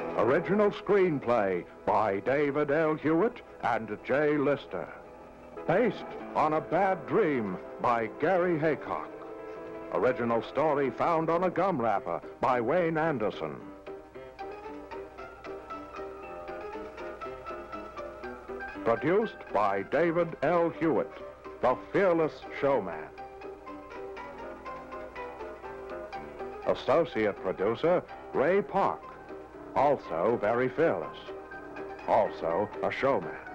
Original screenplay by David L. Hewitt and Jay Lister. Based on A Bad Dream by Gary Haycock. Original story found on a gum wrapper by Wayne Anderson. Produced by David L. Hewitt, the fearless showman. Associate producer, Ray Park, also very fearless, also a showman.